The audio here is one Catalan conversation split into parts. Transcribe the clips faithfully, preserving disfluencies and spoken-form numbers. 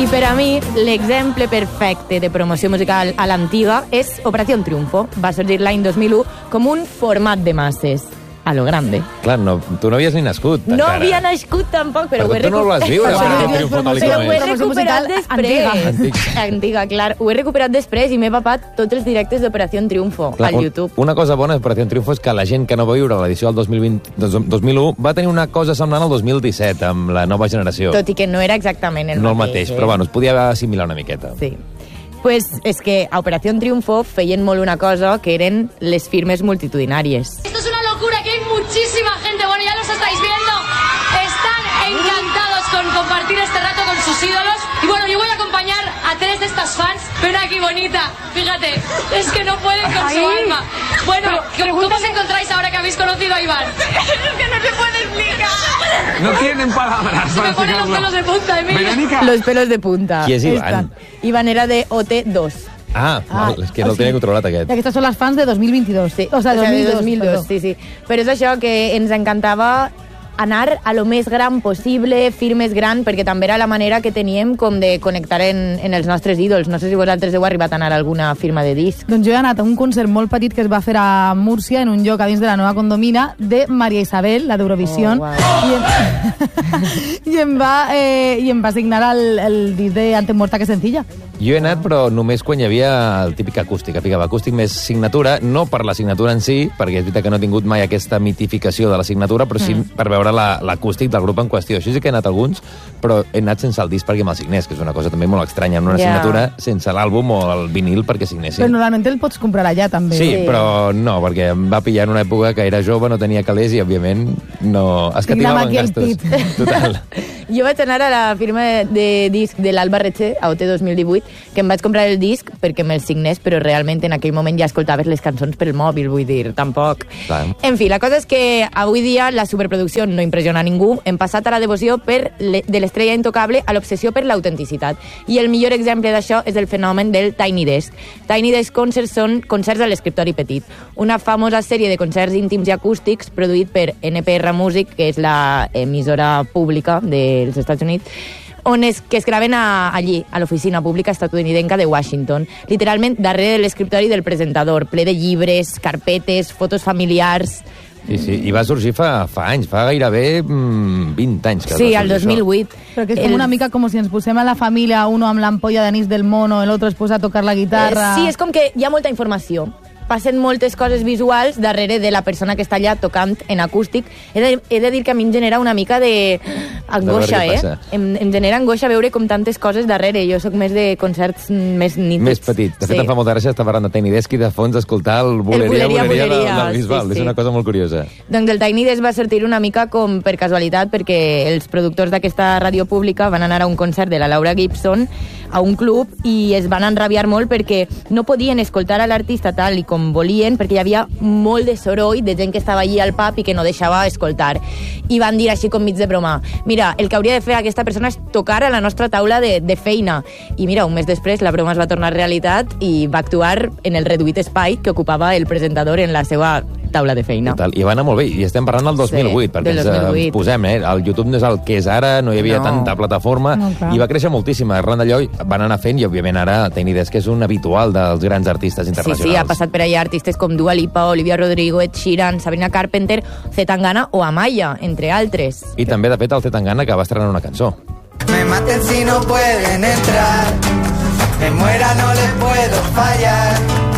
I per a mi, l'exemple perfecte de promoció musical a l'antiga és Operación Triunfo. Va sorgir l'any dos mil u com un format de masses. A lo grande. Clar, no, tu no havies ni nascut. No encara. havia nascut tampoc, però, però ho he tu no ho vas viure. Però ho he recuperat després. Antiga. Antiga, clar. Ho he recuperat després i m'he papat tots els directes d'Operació Triunfo clar, al YouTube. Un, una cosa bona d'Operació Triunfo és que la gent que no va viure l'edició del dos mil vint, dos mil u va tenir una cosa semblant al dos mil disset, amb la nova generació. Tot i que no era exactament el no mateix. No el mateix, eh? però bueno, es podia assimilar una miqueta. Sí. Pues és que a Operació Triunfo feien molt una cosa que eren les firmes multitudinàries. Esto es una locura, que hay muchísima gente, bueno, ya los estáis viendo, están encantados con compartir este rato con sus ídolos. Y bueno, yo voy a acompañar a tres de estas fans. Ven aquí, bonita, fíjate, es que no pueden con su alma. Bueno, ¿cómo os encontráis ahora que habéis conocido a Iván? Es que no se puede explicar. No tienen palabras. Se me ponen los pelos de punta, Emilia. Verónica. Los pelos de punta. Qui és Iván? Iván era de O T dos. Ah, ah val, és que no el tenia controlat, aquest. I aquestes són les fans de dos mil vint-i-dos. Sí, o sigui, o sigui, de dos mil dos, dos, sí, sí. Però és això que ens encantava anar a lo més gran possible, firmes gran, perquè també era la manera que teníem com de connectar en, en els nostres ídols. No sé si vosaltres heu arribat a anar a alguna firma de disc. Doncs jo he anat a un concert molt petit que es va fer a Múrcia, en un lloc a dins de la nova condomina, de Maria Isabel, la d'Eurovision, oh, wow. i, em... I, em va, eh, i em va signar el, el disc de Antes muerta que sencilla. Jo he anat, però només quan hi havia el típic acústic. Ficava acústic més signatura, no per la signatura en si, perquè és veritat que no he tingut mai aquesta mitificació de la signatura, però sí mm. per veure l'acústic la, del grup en qüestió. Així sí que he anat a alguns, però he anat sense el disc perquè me'l signés, que és una cosa també molt estranya, en una yeah. signatura sense l'àlbum o el vinil perquè signessin. Però normalment el pots comprar allà, també. Sí, sí, però no, perquè em va pillar en una època que era jove, no tenia calés i, òbviament, no... escatimava en gastos. Total. Jo vaig anar a la firma de, de disc de l'Alba Retxe, a O T dos mil divuit, que em vaig comprar el disc perquè me'l signés, però realment en aquell moment ja escoltaves les cançons pel mòbil, vull dir, tampoc. Clar. En fi, la cosa és que avui dia la superproducció no impressiona a ningú, hem passat a la devoció per le, de l'estrella intocable a l'obsessió per l'autenticitat. I el millor exemple d'això és el fenomen del Tiny Desk. Tiny Desk Concerts són concerts a l'escriptori petit, una famosa sèrie de concerts íntims i acústics produït per N P R Music, que és la emissora pública dels Estats Units, on es, que es graven a, allí, a l'oficina pública estatunidenca de Washington, literalment darrere de l'escriptori del presentador, ple de llibres, carpetes, fotos familiars... Sí, sí, i va sorgir fa, fa anys, fa gairebé mm, vint anys que sí, al dos mil vuit. Però que és com el... una mica com si ens posem a la família, uno amb l'ampolla d'anís del mono, el otro es posa a tocar la guitarra... Eh, sí, és com que hi ha molta informació. Passen moltes coses visuals darrere de la persona que està allà tocant en acústic. He de, he de dir que a mi em genera una mica d'angoixa, eh? Em, em genera angoixa veure com tantes coses darrere. Jo sóc més de concerts més nítids. Més petit. De fet, sí. Em fa molta gràcia estar parlant de Tiny Desk i de fons escoltar el Boleria, el boleria, boleria, boleria del, del Bisbal. Sí, sí. És una cosa molt curiosa. Doncs el Tiny Desk va sortir una mica com per casualitat, perquè els productors d'aquesta ràdio pública van anar a un concert de la Laura Gibson a un club i es van enrabiar molt perquè no podien escoltar a l'artista tal i com volien, perquè hi havia molt de soroll de gent que estava allí al pub i que no deixava escoltar. I van dir així com mig de broma, mira, el que hauria de fer aquesta persona és tocar a la nostra taula de, de feina. I mira, un mes després la broma es va tornar realitat i va actuar en el reduït espai que ocupava el presentador en la seva taula de feina. Total. I va anar molt bé. I estem parlant del dos mil vuit, sí, perquè ens eh, posem, eh? El YouTube no és el que és ara, no hi havia no. tanta plataforma, no, i va créixer moltíssim. Arran d'allò van anar fent, i òbviament ara Tiny Desk és un habitual dels grans artistes internacionals. Sí, sí, ha passat per allà artistes com Dua Lipa, Olivia Rodrigo, Ed Sheeran, Sabrina Carpenter, Zetangana o Amaya, entre altres. I també, de fet, el Zetangana, que va estrenar una cançó. Me maten si no pueden entrar, me muera no les puedo fallar.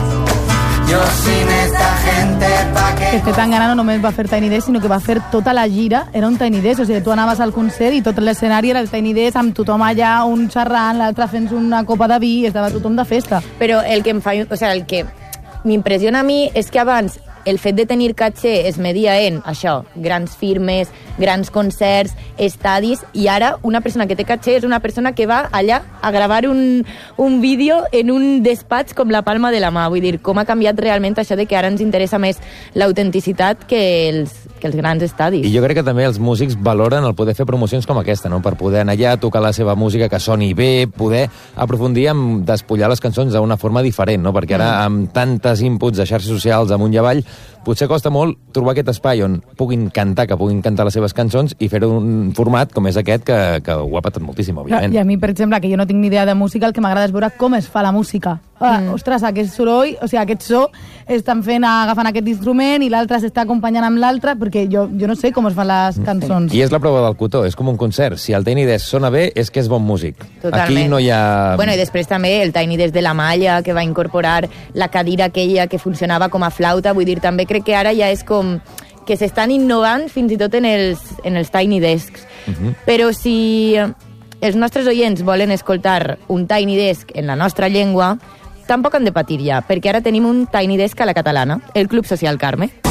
Yo sin esta gente pa' que... Que Zetangana no només va fer Tiny Desk, sinó que va fer tota la gira, era un Tiny Desk, o sigui, tu anaves al concert i tot l'escenari era el Tiny Desk, amb tothom allà, un xerrant, l'altre fent una copa de vi, estava tothom de festa. Però el que em fa... O sigui, el que m'impressiona a mi és que abans el fet de tenir caché es media en això, grans firmes, grans concerts, estadis, i ara una persona que té caché és una persona que va allà a gravar un, un vídeo en un despatx com la palma de la mà. Vull dir, com ha canviat realment això de que ara ens interessa més l'autenticitat que els, que els grans estadis. I jo crec que també els músics valoren el poder fer promocions com aquesta, no? Per poder anar allà a tocar la seva música que soni bé, poder aprofundir en despullar les cançons d'una forma diferent, no? Perquè ara, amb tantes inputs de xarxes socials amunt i avall, potser costa molt trobar aquest espai on puguin cantar, que puguin cantar les seves cançons i fer un format com és aquest que, que ho ha patat moltíssim, òbviament. I a mi, per exemple, que jo no tinc ni idea de música, el que m'agrada és veure com es fa la música. Ah, mm. Ostres, aquest soroll, o sigui, aquest so, estan fent, agafant aquest instrument i l'altre s'està acompanyant amb l'altre, perquè jo, jo no sé com es fan les cançons. I és la prova del cotó, és com un concert. Si el Tiny Desk sona bé, és que és bon músic. Totalment. Aquí no hi ha... Bueno, i després també el Tiny Desk de la malla, que va incorporar la cadira aquella que funcionava com a flauta, vull dir, també crec que ara ja és com que s'estan innovant fins i tot en els, en els Tiny Desks. Uh-huh. Però si els nostres oients volen escoltar un Tiny Desk en la nostra llengua, tampoc han de patir ja, perquè ara tenim un Tiny Desk a la catalana, el Club Social Carme.